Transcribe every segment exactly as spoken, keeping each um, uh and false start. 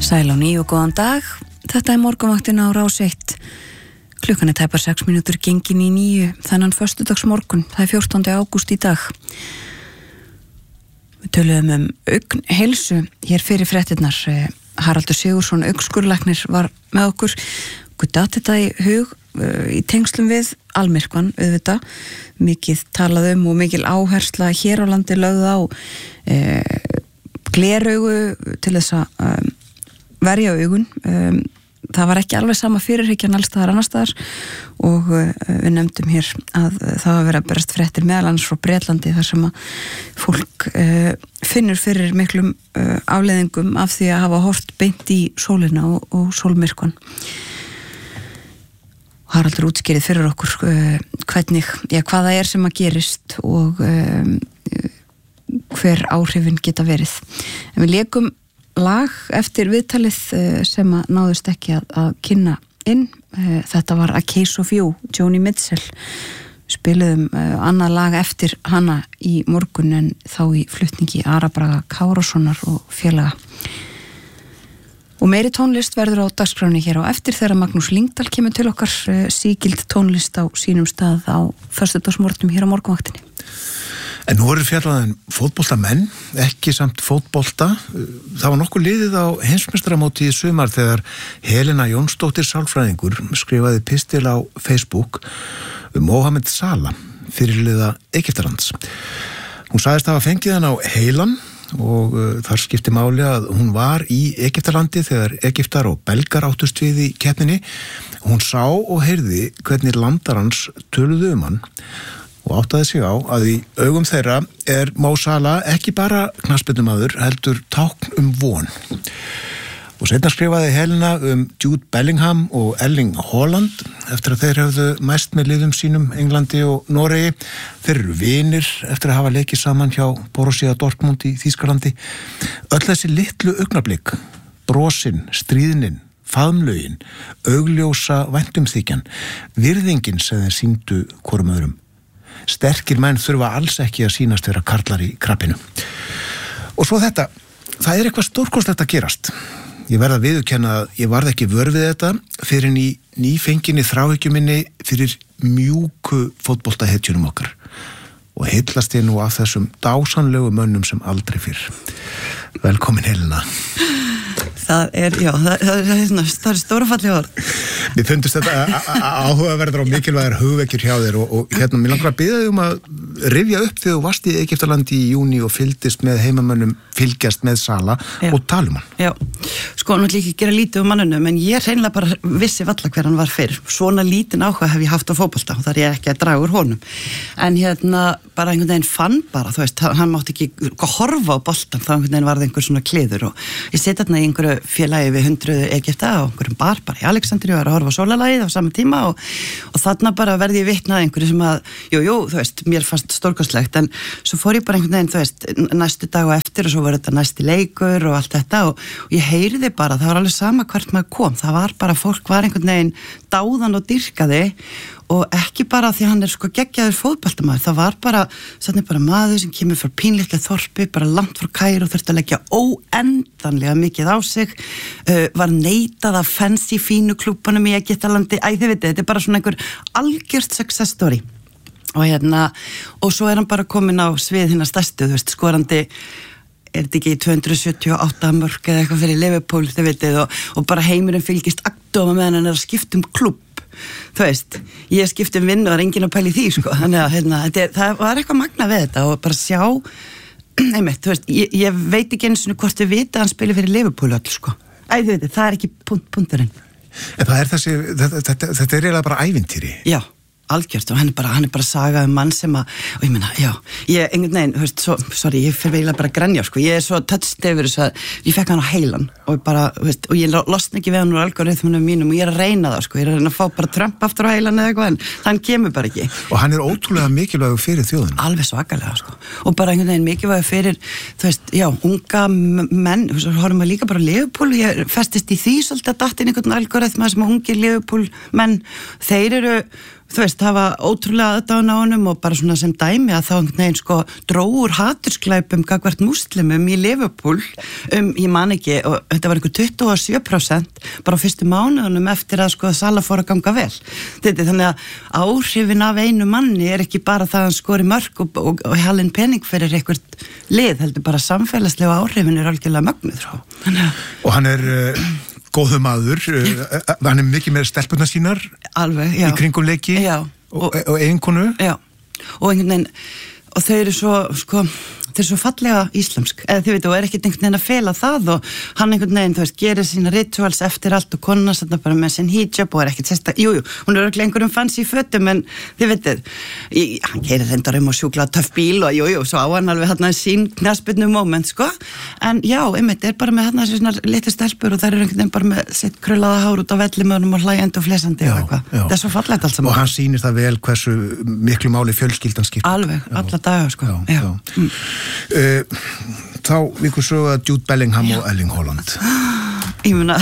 Sæl á ný og góðan dag. Þetta er morgunvaktin á Rás eitt. Klukkan er tæpar sex mínútur gengin í níu þennan föstudagsmorgun. Það er fjórtánda ágúst í dag. Við töluðum um augn heilsu hér fyrir fréttirnar. Haraldur Sigursson, augskurlæknir, var með okkur. Hvað datt þetta í hug í tengslum við almyrkvann, auðvitað. Mikið talað um og mikil áhersla hér á landi lögð á e, gleraugu til þess að um, verja augun. Um, það var ekki alveg sama fyrirhyggjan alls staðar annars staðar og uh, við nefndum hér að uh, það var verið að berast fréttir meðal annars frá Bretlandi þar sem að fólk uh, finnur fyrir miklum uh, afleiðingum af því að hafa hort beint í sólina og, og sólmyrkvann. Haraldur útskýrið fyrir okkur uh, hvernig, já, hvað það er sem að gerist og um, hver áhrifin geta verið. En við leikum lag eftir viðtalið sem að náðust ekki að, að kynna inn. Þetta var A Case of You, Joni Mitchell. Spiluðum annað lag eftir hana í morgun en þá í flutningi Ara Braga Kárássonar og félaga. Og meiri tónlist verður á dagskráni hér á eftir þegar Magnús Lyngdal kemur til okkar, sígild tónlist á sínum stað á föstudagsmorgnum hér á morgunvaktinni. En nú eru fjallaðin fótboltamenn, ekki samt fótbolta. Það var nokkuð liðið á heimsmeistaramóti í sumar þegar Helena Jónsdóttir sálfræðingur skrifaði pistil á Facebook um Mohamed Salah, fyrirliða Egyptalands. Hún sagðist hafa fengið hann á heilan og uh, þar skipti máli að hún var í Egyptalandi þegar Egyptar og belgar áttust við í keppninni. Hún sá og heyrði hvernig landar hans töluðu um hann og áttaði sig á að í augum þeirra er Mo Salah ekki bara knattspyrnumaður, heldur tákn um von. Og seinna skrifaði Helena um Jude Bellingham og Erling Haaland eftir að þeir hefðu mæst með liðum sínum Englandi og Noregi. Þeir eru vinir eftir að hafa leikið saman hjá Borussia Dortmund í Þýskalandi. Öll þessi litlu augnablik, brosin, stríðnin, faðmlögin, augljósa væntumþykjan, virðingin sem þeir sýndu hvorum öðrum. Sterkir menn þurfa alls ekki að sýnast vera karlar í krabbinu. Og svo þetta, það er eitthvað stórkostlegt að gerast. Ég verð að viðurkenna að ég varð ekki vör við þetta fyrir í nýfenginni þráhyggju minni fyrir mjúku fótboltahetjunum okkar. Og heillast ég nú af þessum dásanlegu mönnum sem aldrei fyrr. Velkomin Helena. Það er, já, það, það, það, það er stórafalli orð. Mér fundist þetta áhugaverðar og mikilvægir hugvekjur hjá þér og, og hérna, mér langar að biðja þig um að rifja upp þegar þú varst í Egyptalandi í júní og fylgdist með heimamönnum, fylgjast með Salah já. Og tala um hann. Já, sko, náttúrulega ekki gera lítið um mannunum, en ég hreinlega bara vissi valla hver hann var fyrr. Svona lítinn áhuga hef ég haft á fótbolta og þar ég ekki að draga úr honum. En hérna, bara einhvern veginn fann bara, þú veist, hann mátti ekki horfa á boltan, þá einhvern veginn varð einhver svona kliður og ég seti þarna í einhverju félagi við hundruð Egypta og einhverjum bar bara í Alexandríu og var að horfa á sólarlagið á sama tíma og, og þarna bara verði ég vitnað einhverju sem að, jú, jú, þú veist, mér fannst stórkostlegt en svo fór ég bara einhvern veginn, þú veist, næstu dag og eftir og svo var þetta næsti leikur og allt þetta og, og ég heyriði bara, það var alveg sama hvert maður kom, það var bara, fólk var einhvern veginn dáðan og dýrkaði og ekki bara því hann er sko geggjaður fótboltamaður, það var bara þannig bara maður sem kemur frá pínleiklega þorpi bara langt frá Kaíró, þurfti að leggja óendanlega mikið á sig uh, var neitað af fancy fínu klúbbanum í Egyptalandi, æ þið veitir, þetta er bara svona einhver algjört success story og hérna, og svo er hann bara komin á svið hinna stærstu, þú veist, skorandi er þetta ekki tvö hundruð sjötíu og átta mörk eða eitthvað fyrir Liverpool, þið veitir og, og bara heimurinn fylgist agndofa með hann er að skipta um klúbb þú veist, ég skipti um vinnu og það er enginn að pæla í því, sko, þannig að hérna, er, það var eitthvað magna við þetta og bara sjá einmitt, þú veist, ég, ég veit ekki eins og hvort við vita að hann spili fyrir Liverpool öll, sko, æ, þú veit, það er ekki punt, punturinn. En það er þessi, þetta, þetta, þetta er eiginlega bara ævintýri. Já, algjört og hann er bara, hann er bara saga um mann sem að, og ég meina, já, ég, einhvern veginn, þú veist, svo, sorry, ég fyrir eiginlega bara að grenja, sko, ég er svo touched yfir þess að ég fekk hann á heilan og bara, þú veist, og ég losna ekki við hann úr algoritmunum mínum og ég er að reyna það, sko, ég er að reyna að fá bara Trump aftur á heilan eða eitthvað, en hann kemur bara ekki. Og hann er ótrúlega mikilvægur fyrir þjóðina. Alveg svakalega, sko, og bara einhvern veginn mikilvægur fyrir, þú veist, já, unga menn, þú veist, horfum við líka bara Liverpool, ég festist í því svolítið að datt inn einhvern algoritma sem ungir Liverpool menn, þeir eru þú veist, það var ótrúlega aðdáun á honum og bara svona sem dæmi að þá einhvern veginn sko dróur hatursglæpum gagvart múslimum í Liverpool um, ég man ekki, og þetta var einhver tuttugu og sjö prósent bara á fyrstu mánuðunum eftir að sko Sala fór að ganga vel. Þetta, þannig að áhrifin af einu manni er ekki bara það að hann skori mörk og, og, og halinn pening fyrir eitthvað lið, heldur bara samfélagslega áhrifin er algjörlega mögnuð sko. Og hann er uh, góðu maður, uh, hann er mikið með stelpuna sínar alveg, já. Í kringum leiki já. og, og eiginkonu. Já, og einhvern veginn, og þau eru svo, sko, þau eru svo fallega íslamsk, eða þau veit, og er ekkert einhvern veginn að fela það og hann einhvern veginn, þú veist, gerir sína rituals eftir allt og konuna satt bara með sinn hijab og er ekkert sérsta, jújú, jú, hún er örugglega einhverjum fancy í fötum, en þið veitir, hann gerir reyndar um og sjúkla töff bíl og jújú, jú, svo á hann alveg hann sín knaspinu moment, sko, en já, einmitt, er bara með hann þessi svona litlu stelpur og þær eru einhvern veginn bara með sitt krullaða hár út á vellimöðunum og hlæjandi og flesandi og eitthvað, það er svo fallegt allt saman. Og hann sýnir það vel hversu miklu máli fjölskyldan skiptir. Alveg, alla daga, sko. Já, já. Já. Mm. Uh, þá vikur svo að Jude Bellingham já. Og Erling Haaland. Ég meina,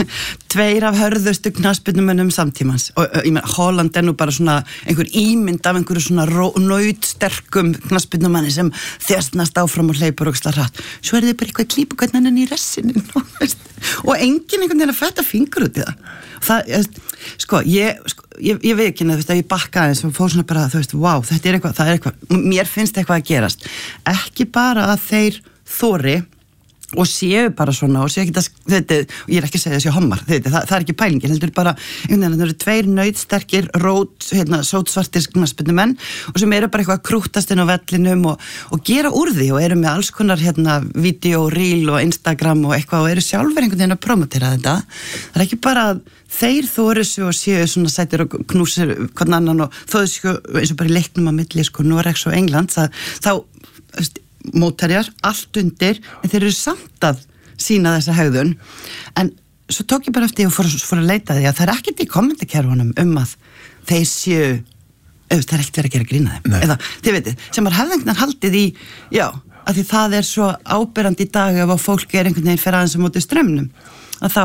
tveir af hörðustu knattspyrnumönnum samtímans og ég meina, Haaland er nú bara svona einhver ímynd af einhverju svona nautsterkum knattspyrnumanni sem þjastnast áfram og hleypur og slar hratt. Svo er þið bara eitthvað klípu hvernig hann er í ressinu og enginn einhvern veginn að fætta fingur út í það. Það, sko, ég, sko, ég, ég veit ekki að ég bakka aðeins og fór svona bara, þú veist, wow, þetta er eitthvað, það er eitthvað, mér finnst eitthvað að gerast. Ekki bara að þeir þori og séu bara svona og séu ekki það, þetta, ég er ekki að segja þessi hommar, þetta, það, það er ekki pælingin, heldur bara, einhvern veginn, það eru tveir nautsterkir, rót, hérna, sótsvartir knattspyrnumenn og sem eru bara eitthvað að krúttast inn á vellinum og, og gera úr því og eru með alls konar, hérna, vídeo, reel og Instagram og eitthvað og eru sjálfur einhvern veginn að promotera þetta. Það er ekki bara að þeir þóru svo og séu svona sætir og knúsir hvern annan og þóðu sko eins og bara í leiknum á milli, sko, Noregs og Englands, að þá, veist, mótherjar, allt undir, en þeir eru samt að sína þessa hegðun, en svo tók ég bara eftir og fór, fór að leita því að það er ekkert í kommentakerfunum um að þeir séu, eða það er ekkert verið að gera grína þeim, eða þið veitir, sem maður hefði einhvern haldið í, já, að því það er svo áberandi í dag ef að fólk er einhvern veginn fyrir aðeins á móti strömmnum, að þá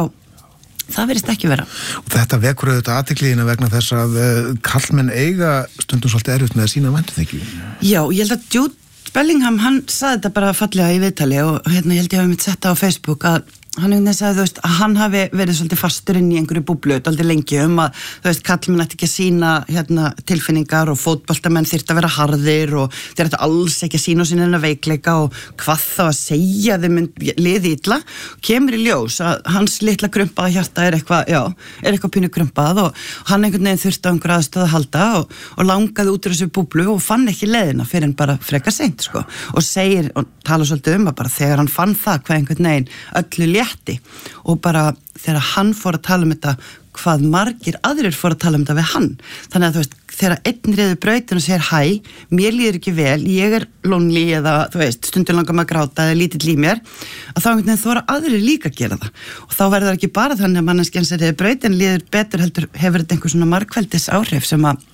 það verðist ekki vera. Og þetta vekur auðvitað athygliðina vegna þess að uh, kallmenn eiga stundum svolítið erfitt með að sína væntumþykju. Já, ég held að Jude Bellingham, hann saði þetta bara fallega í viðtali og hérna ég held ég hafi mitt sett á Facebook að hann einhvern veginn sagði, þú veist, að hann hafi verið svolítið fastur inn í einhverju búblu aldrei lengi um að, þú veist, kallmenn ætti ekki að sína hérna tilfinningar og fótboltamenn þyrfti að vera harðir og þeir ætti alls ekki að sína á sína veikleika og hvað þá að segja þeim liði illa, kemur í ljós að hans litla krumpaða hjarta er eitthvað, já, er eitthvað pínu krumpað og hann einhvern veginn þurfti á einhverju aðstöð að halda og, og langaði út úr þessu búblu og fann ekki leiðina fyrir en bara frekar seint, sko, og segir og tala svolítið um að bara þegar hann fann það hvað einhvern veginn öllu létti og bara þegar hann fór að tala um þetta hvað margir aðrir fór að tala um þetta við hann, þannig að þú veist þegar einn riður brautin og segir hæ, mér líður ekki vel, ég er lonely eða þú veist, stundum langar maður að gráta eða lítill í mér, að þá einhvern veginn þóra aðrir líka að gera það og þá verður ekki bara þannig að manneskjan sem riður brautin líður betur heldur hefur þetta einhver svona margkveldis áhrif sem að,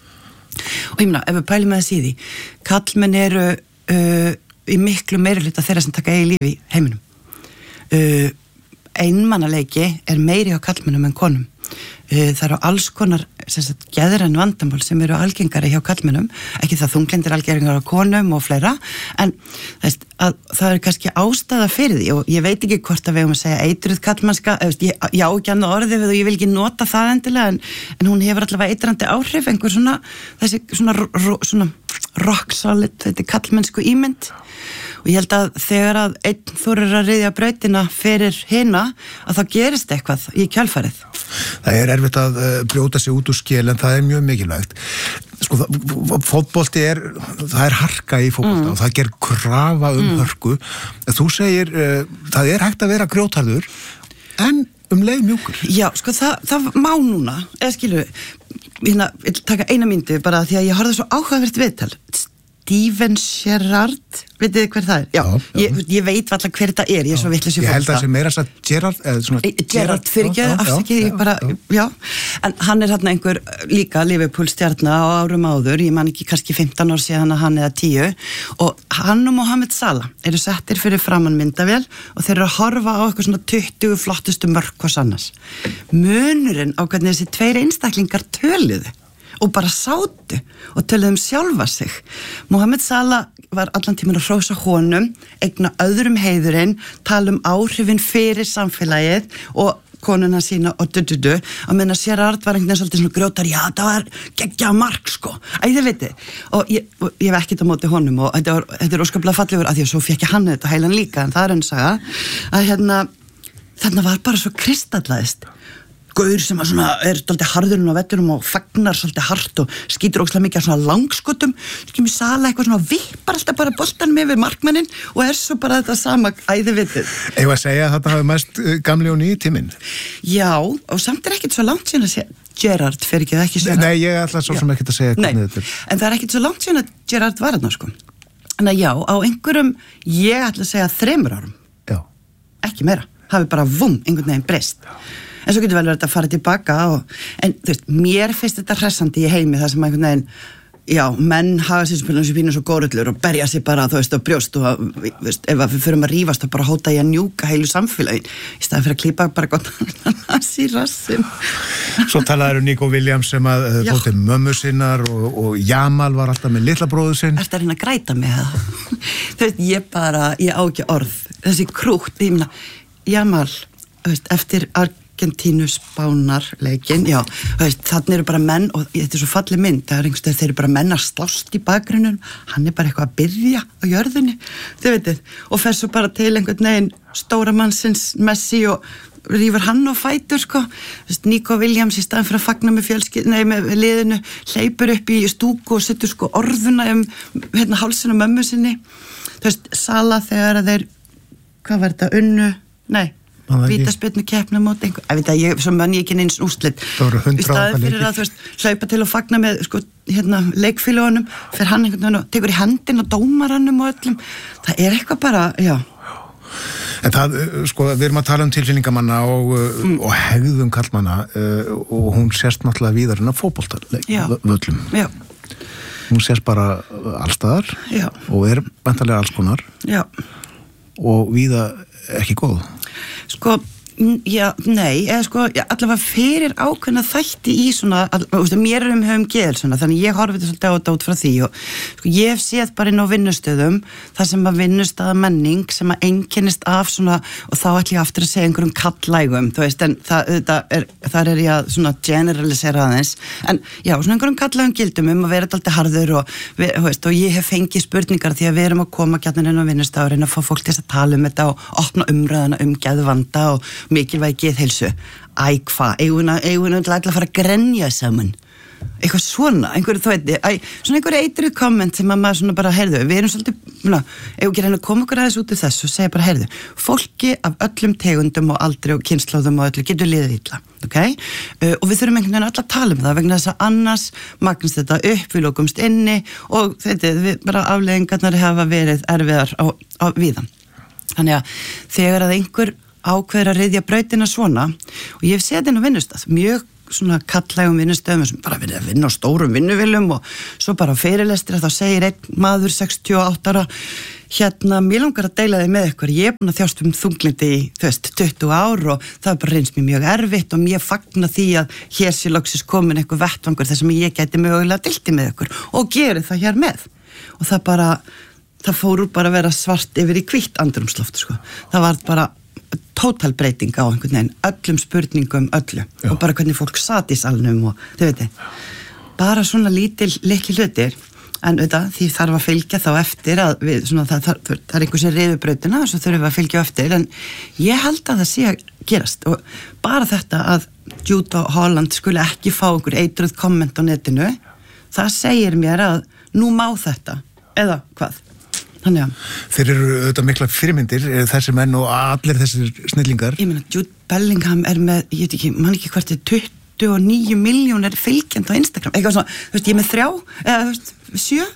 og ég meina, ef við pælum með þess í því, kallmenn eru uh, í miklu meirihluta þeirra sem taka eigi lífi í heiminum. Uh, einmannaleiki er meiri á kallmennum en konum. Það eru alls konar geðræn vandamál sem eru algengari hjá kallmennum, ekki það þunglindir algengar á konum og fleira, en þess, að, það er kannski ástæða fyrir því og ég veit ekki hvort að við höfum að segja eitruð kallmannska, ég, ég á ekki annað orðið við og ég vil ekki nota það endilega en, en hún hefur allavega eitrandi áhrif, einhver svona, þessi svona, ro, svona rock solid, þetta er kallmennsku ímynd og ég held að þegar að einn þorir að ryðja brautina fyrir hina að það gerist eitthvað í kjálfarið. Það er erfitt að brjóta sig út úr skel en það er mjög mikilvægt. Sko, fótbolti er, það er harka í fótbolta mm. og það ger krafa um mm. hörku. Þú segir, uh, það er hægt að vera grjótharður en um leið mjúkur. Já, sko, það, það má núna, eða skilu, hérna, ég taka eina myndi bara því að ég horfði svo áhugavert viðtal. Steven Gerrard, veitir þið hver það er? Já, já, já. Ég, ég veit alltaf hver þetta er, ég er svo vitlaus í fólk. Ég held að það sé meira þess að Gerrard, eða svona... Gerrard fyrir ekki, afsakið, ég bara, já. já. En hann er hérna einhver líka Liverpool stjarna á árum áður, ég man ekki kannski fimmtán ár síðan að hann eða tíu, og hann og Mohamed Salah eru settir fyrir framan myndavél og þeir eru að horfa á eitthvað svona tuttugu flottustu mörk og sannars. Munurinn á hvernig þessi tveir einstaklingar töluðu og bara sátu og töluðu um sjálfa sig. Mohamed Salah var allan tímann að hrósa honum, eigna öðrum heiðurinn, tala um áhrifin fyrir samfélagið og konuna sína og du-du-du og meðan að Gerrard var einhvern veginn svolítið svona grjótar, já, það var geggjað mark, sko æ, þið veitir, og ég, og ég hef ekkert á móti honum og þetta, var, þetta er óskaplega fallegur að því að svo fekk ég hann þetta heilan líka en það er enn saga, að hérna þarna var bara svo kristallaðist gaur sem að svona er svolítið harðurinn á vetturum og fagnar svolítið hart og skýtur ókslega mikið af svona langskutum svo kemur Salah eitthvað svona vippar alltaf bara boltanum yfir markmannin og er svo bara þetta sama æði vitið. Ég var að segja að þetta hafi mest gamli og nýi tíminn. Já, og samt er ekkert svo langt síðan að segja Gerrard fer ekki það ekki segja. Nei, ég ætla svo sem ekkert að segja hvernig þetta er. En það er ekkert svo langt síðan að Gerrard var þarna sko. En að já, á einhverjum, ég ætla að segja þremur árum. Já. Ekki meira. Hafi bara vum, einhvern veginn breyst. En svo getur vel verið að fara tilbaka og, en þú veist, mér finnst þetta hressandi í heimi þar sem einhvern veginn, já, menn hafa sér spilum sem pínur svo górullur og berja sér bara, þú veist, á brjóst og, þú veist, ef við förum að rífast og bara hóta í að njúka heilu samfélagin í staðan fyrir að klípa bara gott nas í rassin. Svo talaður um Nico Williams sem að þótti mömmu sinnar og, og Jamal var alltaf með litla bróðu sinn. Ertu að reyna að græta mig það? Þú veist, ég bara, ég á ekki orð. Þessi krútt, ég meina, Jamal, þú veist, eftir Argentínu Spánar leikinn, já, veist, þannig eru bara menn og þetta er svo fallið mynd, það er einhverstað þeir eru bara menn að slást í bakgrunnum, hann er bara eitthvað að byrja á jörðinni, þið veitir, og fer svo bara til einhvern veginn stóra mannsins Messi og rífur hann á fætur, sko, veist, Nico Williams í staðan fyrir að fagna með fjölskyld, nei, með liðinu, hleypur upp í stúku og setur sko orðuna um hérna hálsinn á mömmu sinni, þú veist, Salah þegar að þeir, hvað var þetta, unnu, nei, vítaspyrnu keppna mót einhver, ég veit að ég, svo mann ég ekki neins úrslit í staðin fyrir að þú veist hlaupa til og fagna með sko hérna leikfélagunum, fyrir hann einhvern veginn og tekur í hendin og dómarannum og öllum það er eitthvað bara, já En það, sko, við erum að tala um tilfinningamanna og, mm. og hegðum kallmanna uh, og hún sést náttúrulega víðar en að fótboltavöllum Já Hún sést bara allstaðar Já. Og er vantarlega alls konar Já Og víða ekki góð Sko, já, nei, eða sko, já, allavega fyrir ákveðna þætti í svona, all, veist, mér er um höfum geðl svona, þannig ég horfi þetta svolítið á þetta út frá því og sko, ég hef séð bara inn á vinnustöðum, þar sem að vinnustöða menning sem að einkennist af svona, og þá ætlum ég aftur að segja einhverjum kallægum, þú veist, en það, það er, þar er ég að svona generalisera aðeins, en já, svona einhverjum kallægum gildum um að vera alltaf harður og, við, veist, og ég hef fengið spurningar því að við erum að koma gjarnan inn á vinnustöð og reyna að fá fólk til að tala um þetta og opna umræðana um geðvanda og mikilvægi geðheilsu. Æ, hvað? Eigum við náttúrulega að fara að grenja saman? Eitthvað svona, einhverju þú veit, æ, svona einhverju eitruð komment sem að maður svona bara, heyrðu, við erum svolítið, svona, eigum ekki reyna að koma okkur aðeins út úr þessu og segja bara, heyrðu, fólki af öllum tegundum og aldri og kynnslóðum og öllu getur liðið illa, ok? Uh, og við þurfum einhvern veginn alltaf að tala um það vegna þess að annars magnast þetta upp, við lókumst inni og þetta, við bara afleiðingarnar hafa verið erfiðar á, á víðan. Þannig að þegar að einhver ákveður að ryðja brautina svona og ég hef séð inn á vinnustað mjög svona kallægum vinnustöðum sem bara verið að vinna á stórum vinnuvilum og svo bara á fyrirlestri þá segir einn maður sextíu og átta ára hérna, mér langar að deila þig með ykkur ég er búin að þjást um þunglindi í þú veist, tuttugu ár og það er bara reynst mér mjög erfitt og mér fagna því að hér sé loksins komin einhver vettvangur þar sem ég gæti mögulega dilti með ykkur og geri það hér með og það bara, það fór úr bara að vera svart yfir í hvítt andrumsloft sko. Það var bara tótal breyting á einhvern veginn, öllum spurningum öllu Já. Og bara hvernig fólk sat í salnum og þau veitir, bara svona lítil litli hlutir, en auðvitað því þarf að fylgja þá eftir að við, svona, það, það, það er einhversi reyðubrautina og svo þurfum við að fylgja eftir, en ég held að það sé að gerast og bara þetta að Jude Holland skuli ekki fá einhver eitruð komment á netinu, það segir mér að nú má þetta, eða hvað Þannig að Þeir eru auðvitað mikla fyrirmyndir þessi menn og allir þessir snillingar Ég meina, Jude Bellingham er með ég veit ekki, mann ekki hvert er tuttugu og níu miljónir fylgjandi á Instagram eitthvað svona, þú veist, ég er með þrjá eða, þú veist, sjö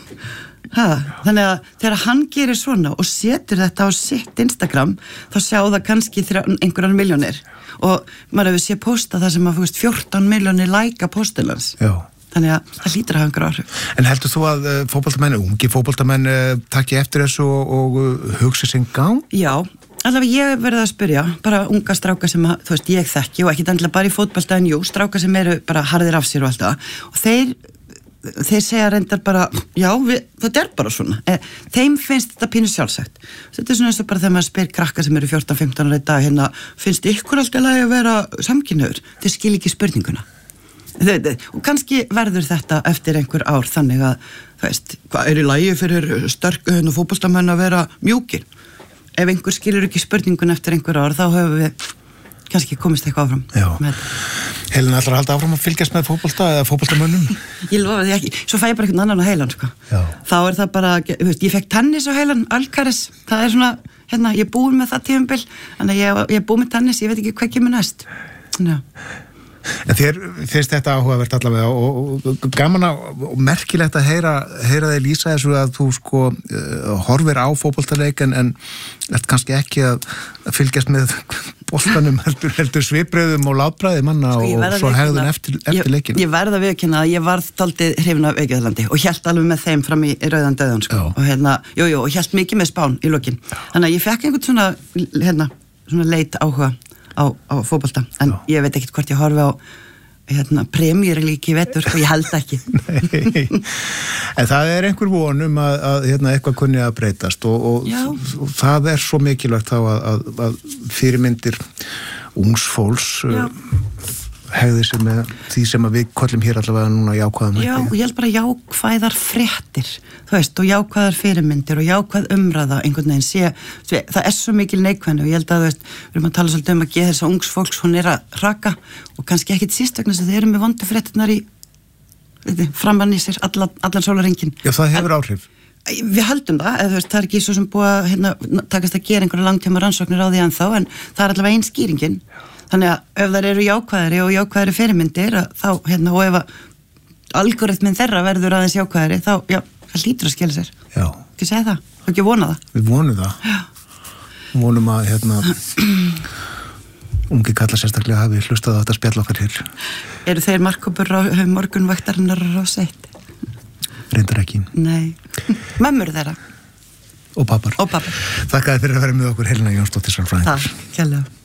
ha, þannig að þegar hann gerir svona og setur þetta á sitt Instagram þá sjá það kannski þrjá, einhverjar miljónir og maður hefur séð posta það sem að, þú veist, fjórtán miljónir læka postilans Já Þannig að það hlýtur að hafa einhver áhrif. En heldur þú að uh, fótboltamenn, ungi fótboltamenn uh, taki eftir þessu og, og uh, hugsi sinn gang? Já, allavega ég verði að spyrja bara unga stráka sem að, þú veist, ég þekki og ekki endilega bara í fótbolta en jú, stráka sem eru bara harðir af sér og alltaf og þeir, þeir segja reyndar bara, já, við, þetta er bara svona þeim finnst þetta pínu sjálfsagt þetta er svona eins og bara þegar maður spyr krakka sem eru fjórtán fimmtán ára í dag hérna, finnst ykkur alltaf að vera samkynhneigður, þeir skil ekki spurninguna og kannski verður þetta eftir einhver ár þannig að, þú veist, hvað er í lagi fyrir sterk hérna, fótboltamenn að vera mjúkir ef einhver skilur ekki spurningun eftir einhver ár þá höfum við kannski komist eitthvað áfram Helena ætlar að halda áfram að fylgjast með fótbolta eða fótboltamönnum? Ég lofa því ekki, svo fæ ég bara einhvern annan á heilan sko. Þá er það bara, þú veist, ég fekk tennis á heilan, Alcaraz, það er svona hérna, ég er búin með það tímabil þannig að ég, ég er búin með tennis, ég veit ekki hvað kemur næst Já En þér finnst þetta áhugavert allavega og, og, og gaman og merkilegt að heyra, heyra þig lýsa þessu að þú sko uh, horfir á fótboltaleik en, en ert kannski ekki að, að fylgjast með boltanum heldur, heldur svipriðum og látbræði manna sko, og svo hegðun eftir, eftir leikin. Ég, ég verð að viðurkenna að ég varð daldið hrifin af Aukjælandi og hélt alveg með þeim fram í, í rauðan döðan sko. og hérna, jú, jú, og hélt mikið með Spán í lokin. Þannig að ég fekk einhvern svona, hérna, svona leit áhuga á, á fótbolta, en Já. Ég veit ekkert hvort ég horfi á hérna, premjörlík í vetur og ég held ekki Nei, en það er einhver vonum að, að hérna, eitthvað kunni að breytast og, og, og það er svo mikilvægt þá að, að, að fyrirmyndir ungs fólks hegði sig með því sem að við kollum hér allavega núna jákvæðum Já, og ég held bara jákvæðar fréttir þú veist, og jákvæðar fyrirmyndir og jákvæð umræða einhvern veginn sé, það er svo mikil neikvæðni og ég held að, þú veist, við erum að tala svolítið um að geða þess að ungs fólks, hún er að raka og kannski ekkit síst vegna þess að þeir eru með vondu fréttirnar í þetta, framann í sér allan, allan sólarhringinn Já, það hefur en, áhrif Við höldum það, eða þú veist, það er ekki svo sem búið að hérna, takast að gera einhverja langtíma rannsóknir á því ennþá, en það er allavega ein skýringin Þannig að ef það eru jákvæðari og jákvæðari fyrirmyndir þá, hérna, og ef að algoritminn þeirra verður aðeins jákvæðari þá, já, það hlýtur að skilja sér Já Ekki segja það, þú ekki vona það Við vonum það Já Við vonum að, hérna ungi kalla sérstaklega hafi hlustað á þetta spjall okkar hér Eru þeir markkópur á morgunvaktarinnar á seitt? Reyndar ekki Nei, mömmur þeirra Og pappar Og pappar Þakka þér fyrir að vera með okkur Helena Jónsdóttir sálfræðingur Takk, kærlega